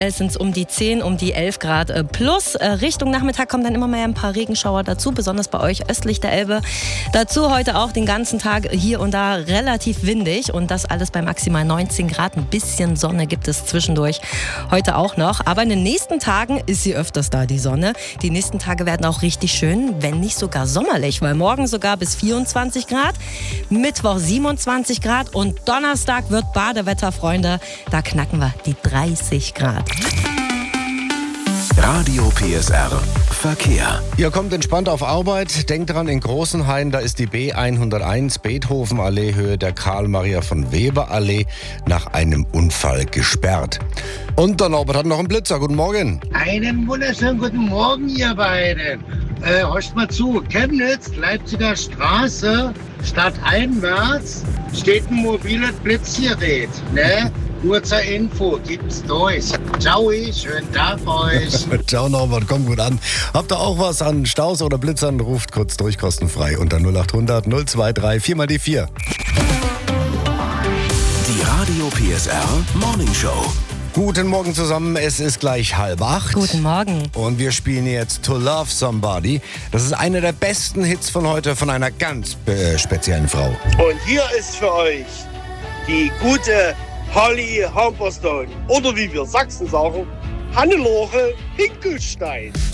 Sind es um die 10, um die 11 Grad plus. Richtung Nachmittag kommen dann immer mehr ein paar Regenschauer dazu, besonders bei euch östlich der Elbe. Dazu heute auch den ganzen Tag hier und da relativ windig und das alles bei maximal 19 Grad. Ein bisschen Sonne gibt es zwischendurch heute auch noch. Aber in den nächsten Tagen ist sie öfters da, die Sonne. Die nächsten Tage werden auch richtig schön, wenn nicht sogar sommerlich, weil morgen sogar bis 24 Grad, Mittwoch 27 Grad und Donnerstag wird Badewetter, Freunde. Da knacken wir die 30 Grad. Radio PSR Verkehr. Ihr kommt entspannt auf Arbeit. Denkt dran, in Großenhain, da ist die B101 Beethoven-Allee Höhe der Karl-Maria-von-Weber-Allee nach einem Unfall gesperrt. Und der Norbert hat noch einen Blitzer. Guten Morgen. Einen wunderschönen guten Morgen, ihr beiden. Hört mal zu, Chemnitz, Leipziger Straße, stadteinwärts, steht ein mobiles Blitzgerät, ne? Nur zur Info, gibt's durch. Ciao, schönen Tag euch. Ciao Norbert, kommt gut an. Habt ihr auch was an Staus oder Blitzern? Ruft kurz durch, kostenfrei unter 0800 023 4 mal die 4. Die Radio PSR Morning Show. Guten Morgen zusammen, es ist gleich 7:30. Guten Morgen. Und wir spielen jetzt To Love Somebody. Das ist einer der besten Hits von heute von einer ganz speziellen Frau. Und hier ist für euch die gute Holly Humberstone. Oder wie wir Sachsen sagen, Hannelore Hinkelstein.